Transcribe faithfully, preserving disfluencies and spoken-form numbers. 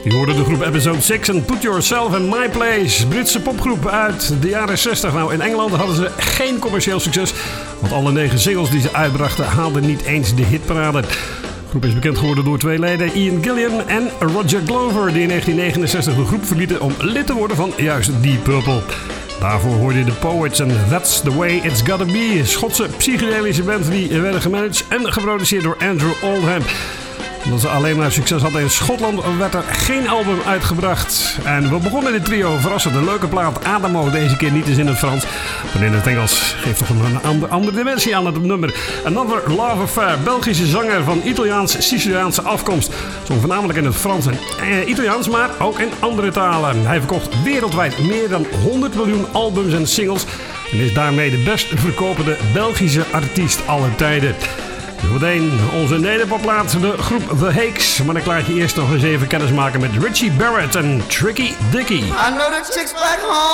Je hoorde de groep Episode zes en Put Yourself in My Place. Britse popgroep uit de jaren zestig. Nou, in Engeland hadden ze geen commercieel succes. Want alle negen singles die ze uitbrachten haalden niet eens de hitparade. De groep is bekend geworden door twee leden, Ian Gillan en Roger Glover, die in negentien negenenzestig de groep verlieten om lid te worden van juist Deep Purple. Daarvoor hoorde je de Poets en That's the Way It's Gotta Be. Schotse psychedelische band die werden gemanaged en geproduceerd door Andrew Oldham. Omdat ze alleen maar succes hadden in Schotland, werd er geen album uitgebracht. En we begonnen dit trio verrassend. Een leuke plaat, Adamo, deze keer niet eens in het Frans, maar in het Engels. Geeft toch een andere, andere dimensie aan het nummer. Another Love Affair, Belgische zanger van Italiaans-Siciliaanse afkomst. Zong voornamelijk in het Frans en eh, Italiaans, maar ook in andere talen. Hij verkocht wereldwijd meer dan honderd miljoen albums en singles. En is daarmee de best verkopende Belgische artiest aller tijden. Zometeen onze nederpopplaat, de groep The Hakes. Maar dan laat je eerst nog eens even kennis maken met Richie Barrett en Tricky Dicky. I know the chicks back home.